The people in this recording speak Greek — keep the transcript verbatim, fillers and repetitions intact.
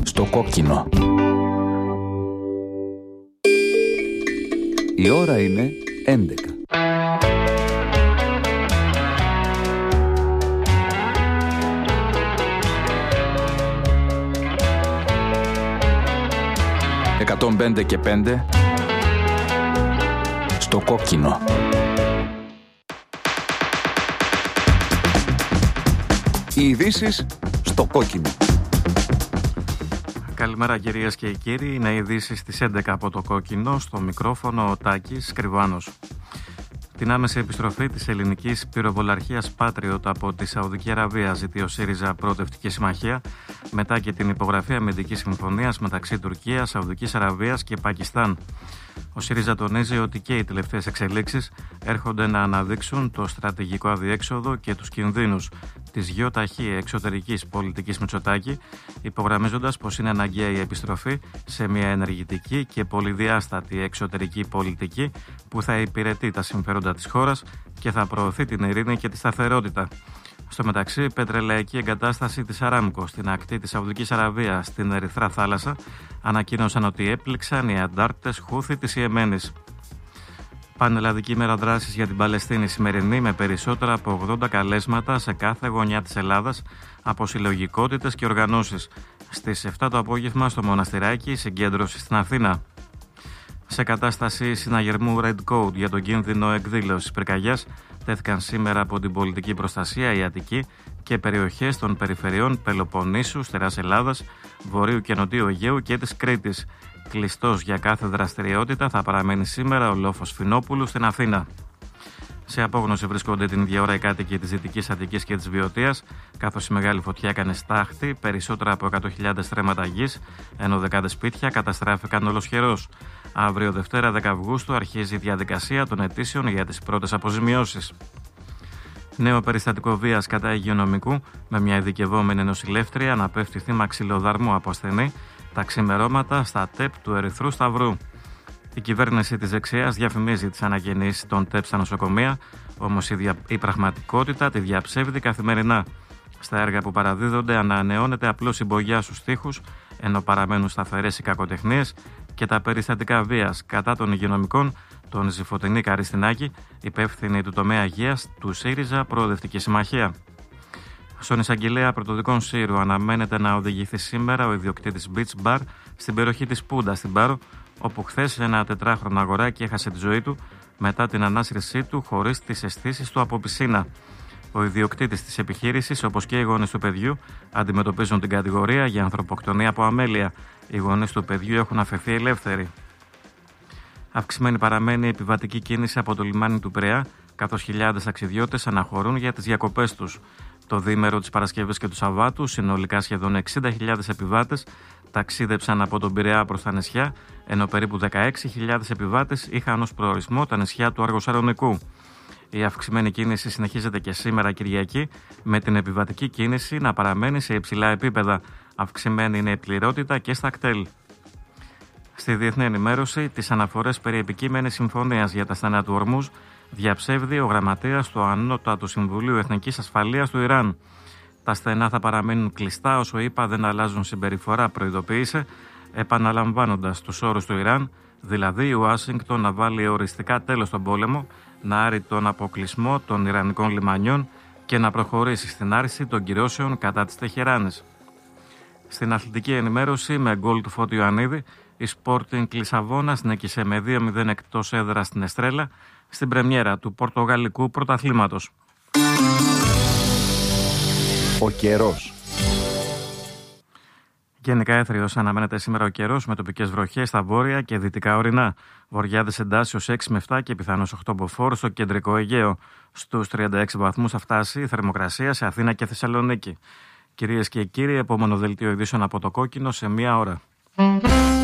στο κόκκινο. Η ώρα είναι έντεκα. εκατόν πέντε και πέντε στο κόκκινο. Οι ειδήσεις στο κόκκινο. Καλημέρα κυρίες και κύριοι, είναι οι ειδήσεις στις έντεκα από το κόκκινο, στο μικρόφωνο ο Τάκης Κρυβάνος. Την άμεση επιστροφή της ελληνικής πυροβολαρχίας Patriot από τη Σαουδική Αραβία ζητεί ο ΣΥΡΙΖΑ Προοδευτική Συμμαχία μετά και την υπογραφή αμυντικής συμφωνίας μεταξύ Τουρκίας, Σαουδικής Αραβίας και Πακιστάν. Ο ΣΥΡΙΖΑ τονίζει ότι και οι τελευταίες εξελίξεις έρχονται να αναδείξουν το στρατηγικό αδιέξοδο και τους κινδύνους της γιοταχή εξωτερικής πολιτικής Μητσοτάκη, υπογραμμίζοντας πως είναι αναγκαία η επιστροφή σε μια ενεργητική και πολυδιάστατη εξωτερική πολιτική που θα υπηρετεί τα συμφέροντα της χώρας και θα προωθεί την ειρήνη και τη σταθερότητα. Στο μεταξύ, η πετρελαϊκή εγκατάσταση της Αράμκο στην ακτή της Σαουδικής Αραβίας στην Ερυθρά Θάλασσα ανακοίνωσαν ότι έπληξαν οι αντάρτες Χούθη της Ιεμένης. Πανελλαδική ημέρα δράσης για την Παλαιστίνη σημερινή με περισσότερα από ογδόντα καλέσματα σε κάθε γωνιά της Ελλάδας από συλλογικότητες και οργανώσεις. Στις επτά το απόγευμα στο Μοναστηράκι, συγκέντρωση στην Αθήνα. Σε κατάσταση συναγερμού Red Code για τον κίνδυνο εκδήλωσης πυρκαγιάς, τέθηκαν σήμερα από την πολιτική προστασία η Αττική και περιοχές των περιφερειών Πελοποννήσου, Στεράς Ελλάδας, Βορείου και Νοτιού Αιγαίου και της Κρήτης. Κλειστός για κάθε δραστηριότητα θα παραμένει σήμερα ο λόφος Φινόπουλου στην Αθήνα. Σε απόγνωση βρίσκονται την ίδια ώρα οι κάτοικοι της Δυτικής Αττικής και της Βιωτίας, καθώς η μεγάλη φωτιά έκανε στάχτη περισσότερα από εκατό χιλιάδες στρέμματα γης, ενώ δεκάδες σπίτια καταστράφηκαν ολοσχερώς. Αύριο Δευτέρα δέκα Αυγούστου αρχίζει η διαδικασία των αιτήσεων για τις πρώτες αποζημιώσεις. Νέο περιστατικό βίας κατά υγειονομικού με μια ειδικευόμενη νοσηλεύτρια να πέφτει θύμα ξυλοδαρμού από ασθενή τα ξημερώματα στα ΤΕΠ του Ερυθρού Σταυρού. Η κυβέρνηση της δεξιάς διαφημίζει τις αναγεννήσεις των ΤΕΠ στα νοσοκομεία, όμως η, δια... η πραγματικότητα τη διαψεύδει καθημερινά. Στα έργα που παραδίδονται ανανεώνεται απλώς η μπογιά στους τοίχους, ενώ παραμένουν σταθερές οι κακοτεχνίες και τα περιστατικά βίας κατά των υγειονομικών, τον Ζηφωτινή Καριστινάκη, υπεύθυνη του τομέα υγείας του ΣΥΡΙΖΑ Προοδευτική Συμμαχία. Στον εισαγγελέα πρωτοδικών Σύρου αναμένεται να οδηγηθεί σήμερα ο ιδιοκτήτης Beach Bar στην περιοχή της Πούντα στην Πάρο, όπου χθες ένα τετράχρονο αγοράκι έχασε τη ζωή του μετά την ανάσυρσή του χωρίς τις αισθήσεις του από πισίνα. Ο ιδιοκτήτης της επιχείρησης, όπως και οι γονείς του παιδιού, αντιμετωπίζουν την κατηγορία για ανθρωποκτονία από αμέλεια. Οι γονείς του παιδιού έχουν αφαιθεί ελεύθεροι. Αυξημένη παραμένει η επιβατική κίνηση από το λιμάνι του Πειραιά, καθώς χιλιάδες ταξιδιώτες αναχωρούν για τις διακοπές τους. Το διήμερο της Παρασκευής και του Σαββάτου, συνολικά σχεδόν εξήντα χιλιάδες επιβάτες ταξίδεψαν από τον Πειραιά προς τα νησιά, ενώ περίπου δεκαέξι χιλιάδες επιβάτες είχαν ως προορισμό τα νησιά του Αργοσαρονικού. Η αυξημένη κίνηση συνεχίζεται και σήμερα Κυριακή, με την επιβατική κίνηση να παραμένει σε υψηλά επίπεδα. Αυξημένη είναι η πληρότητα και στα κτέλ. Στη διεθνή ενημέρωση, τις αναφορές περί επικείμενης συμφωνίας για τα στενά του Ορμούζ διαψεύδει ο γραμματέας του Ανώτατου Συμβουλίου Εθνικής Ασφαλείας του Ιράν. Τα στενά θα παραμείνουν κλειστά όσο οι ΗΠΑ δεν αλλάζουν συμπεριφορά, προειδοποίησε, επαναλαμβάνοντας τους όρους του Ιράν, δηλαδή η Ουάσιγκτον να βάλει οριστικά τέλος στον πόλεμο, να άρει τον αποκλεισμό των Ιρανικών λιμανιών και να προχωρήσει στην άρση των κυρώσεων κατά της Τεχεράνης. Στην αθλητική ενημέρωση, με γκολ του Φώτη Ιωαννίδη, η Sporting Λισαβόνας νίκησε με δύο μηδέν εκτός έδρας στην Εστρέλα στην πρεμιέρα του Πορτογαλικού Πρωταθλήματος. Ο καιρός. Γενικά έθριος αναμένεται σήμερα ο καιρός με τοπικές βροχές στα βόρεια και δυτικά ορεινά. Βορειάδες εντάσσεως έξι με επτά και πιθανώς οκτώ μποφόρ στο κεντρικό Αιγαίο. Στους τριάντα έξι βαθμούς θα φτάσει η θερμοκρασία σε Αθήνα και Θεσσαλονίκη. Κυρίες και κύριοι, επόμενο δελτίο ειδήσεων από το κόκκινο σε μία ώρα.